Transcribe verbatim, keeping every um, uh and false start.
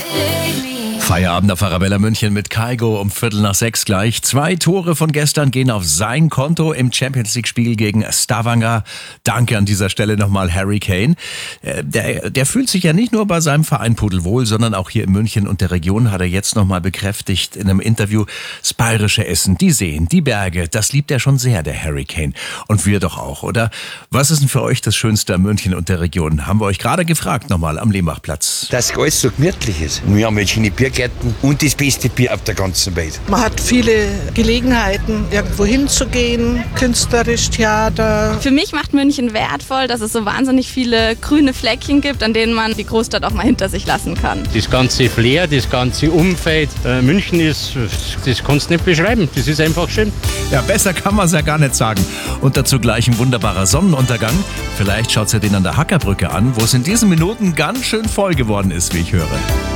Feierabend auf Arabella München mit Kygo um Viertel nach sechs gleich. Zwei Tore von gestern gehen auf sein Konto im Champions-League-Spiel gegen Stavanger. Danke an dieser Stelle nochmal Harry Kane. Der, der fühlt sich ja nicht nur bei seinem Verein pudelwohl, sondern auch hier in München und der Region hat er jetzt nochmal bekräftigt in einem Interview. Das bayerische Essen, die Seen, die Berge, das liebt er schon sehr, der Harry Kane. Und wir doch auch, oder? Was ist denn für euch das Schönste an München und der Region? Haben wir euch gerade gefragt nochmal am Lehmachplatz. Dass alles so gemütlich ist. Wir haben jetzt schöne Biergärten und das beste Bier auf der ganzen Welt. Man hat viele Gelegenheiten, irgendwo hinzugehen, künstlerisch, Theater. Für mich macht München wertvoll, dass es so wahnsinnig viele grüne Fleckchen gibt, an denen man die Großstadt auch mal hinter sich lassen kann. Das ganze Flair, das ganze Umfeld, äh, München ist, das kannst du nicht beschreiben, das ist einfach schön. Ja, besser kann man es ja gar nicht sagen. Und dazu gleich ein wunderbarer Sonnenuntergang. Vielleicht schaut ihr den an der Hackerbrücke an, wo es in diesen Minuten ganz schön voll geworden ist, wie ich höre.